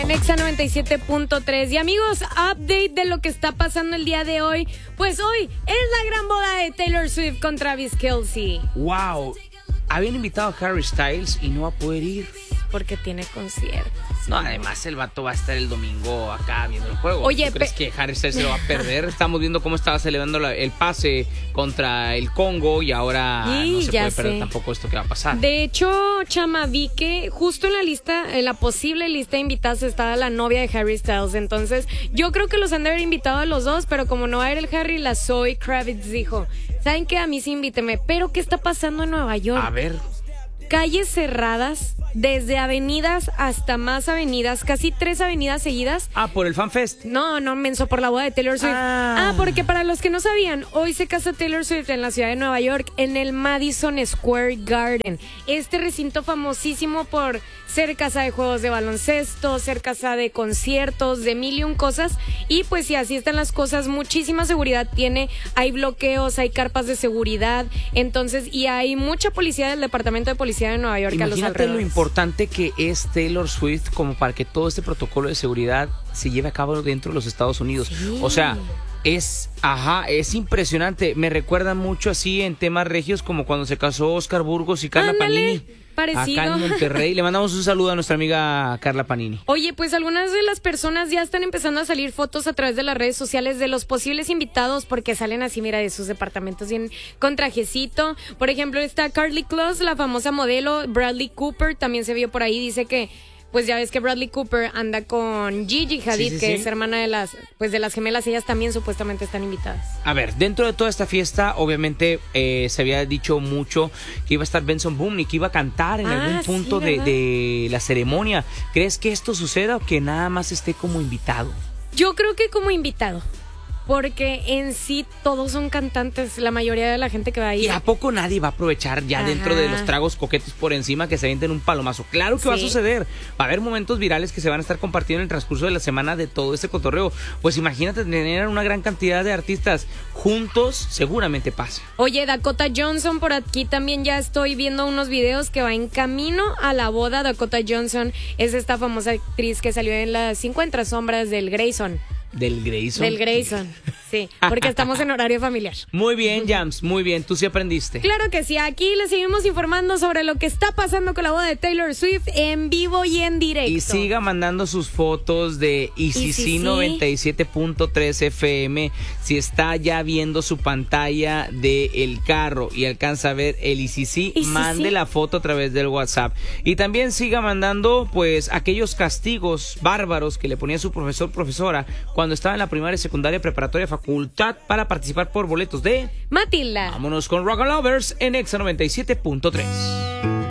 En Exa 97.3. Y amigos, update de lo que está pasando el día de hoy. Pues hoy es la gran boda de Taylor Swift con Travis Kelce. Wow, habían invitado a Harry Styles y no va a poder ir. Porque tiene conciertos. No, además el vato va a estar el domingo acá viendo el juego. Oye, ¿tú crees que Harry Styles se lo va a perder? Estamos viendo cómo estaba celebrando el pase contra el Congo y ahora no se puede perder tampoco esto que va a pasar. De hecho, Chama, vi que justo en la lista, en la posible lista de invitados estaba la novia de Harry Styles. Entonces, yo creo que los han de haber invitado a los dos, pero como no va a ir el Harry, la Zoe Kravitz dijo, ¿saben qué? A mí sí invíteme. Pero ¿qué está pasando en Nueva York? A ver. Calles cerradas, desde avenidas hasta más avenidas, casi 3 avenidas seguidas. Ah, ¿por el FanFest? No, menso, por la boda de Taylor Swift. Porque para los que no sabían, hoy se casa Taylor Swift en la ciudad de Nueva York, en el Madison Square Garden. Este recinto famosísimo por ser casa de juegos de baloncesto, ser casa de conciertos, de mil y un cosas. Y pues si así están las cosas, muchísima seguridad tiene. Hay bloqueos, hay carpas de seguridad. Entonces, y hay mucha policía del Departamento de Policía de Nueva York. Imagínate a los alrededores. Lo importante que es Taylor Swift como para que todo este protocolo de seguridad se lleve a cabo dentro de los Estados Unidos. Sí. O sea, es impresionante. Me recuerda mucho así en temas regios como cuando se casó Oscar Burgos y Carla Panini. Parecido. Acá en Monterrey. Le mandamos un saludo a nuestra amiga Carla Panini. Oye, pues algunas de las personas ya están empezando a salir fotos a través de las redes sociales de los posibles invitados porque salen así, mira, de sus departamentos bien con trajecito. Por ejemplo, está Karlie Kloss, la famosa modelo. Bradley Cooper también se vio por ahí. Dice que, pues ya ves que Bradley Cooper anda con Gigi Hadid, que es hermana de las gemelas. Ellas también supuestamente están invitadas. A ver, dentro de toda esta fiesta, obviamente se había dicho mucho que iba a estar Benson Boone y que iba a cantar en algún punto de la ceremonia. ¿Crees que esto suceda o que nada más esté como invitado? Yo creo que como invitado. Porque en sí todos son cantantes, la mayoría de la gente que va ahí. ¿Y a poco nadie va a aprovechar ya dentro de los tragos coquetos por encima que se avienten un palomazo? Claro que va a suceder. Va a haber momentos virales que se van a estar compartiendo en el transcurso de la semana de todo este cotorreo. Pues imagínate tener una gran cantidad de artistas juntos, seguramente pasa. Oye, Dakota Johnson, por aquí también ya estoy viendo unos videos que va en camino a la boda. Dakota Johnson es esta famosa actriz que salió en las 50 sombras del Grayson. ¿Del Grayson? Del Grayson, sí, porque estamos en horario familiar. Muy bien, Jams, muy bien, tú sí aprendiste. Claro que sí, aquí les seguimos informando sobre lo que está pasando con la boda de Taylor Swift en vivo y en directo. Y siga mandando sus fotos de ICC 97.3 FM si está ya viendo su pantalla del carro y alcanza a ver el ICC, mande la foto a través del WhatsApp. Y también siga mandando pues aquellos castigos bárbaros que le ponía su profesora cuando estaba en la primaria, secundaria, preparatoria, facultad para participar por boletos de Matilda. Vámonos con Rock and Lovers en Exa 97.3.